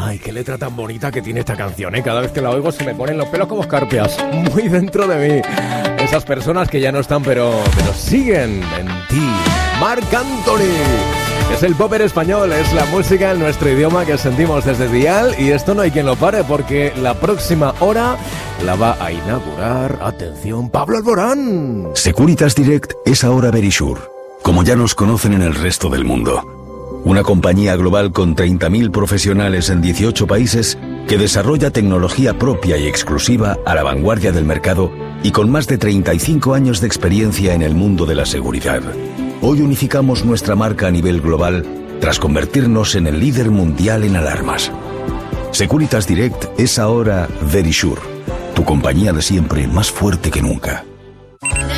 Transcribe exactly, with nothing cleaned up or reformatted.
Ay, qué letra tan bonita que tiene esta canción, ¿eh? Cada vez que la oigo se me ponen los pelos como escarpias, muy dentro de mí. Esas personas que ya no están, pero, pero siguen en ti. Marc Anthony. Es el popper español, es la música en nuestro idioma que sentimos desde Dial, y esto no hay quien lo pare porque la próxima hora la va a inaugurar, atención, Pablo Alborán. Securitas Direct es ahora Verisure, como ya nos conocen en el resto del mundo. Una compañía global con treinta mil profesionales en dieciocho países que desarrolla tecnología propia y exclusiva a la vanguardia del mercado y con más de treinta y cinco años de experiencia en el mundo de la seguridad. Hoy unificamos nuestra marca a nivel global tras convertirnos en el líder mundial en alarmas. Securitas Direct es ahora Verisure, tu compañía de siempre más fuerte que nunca.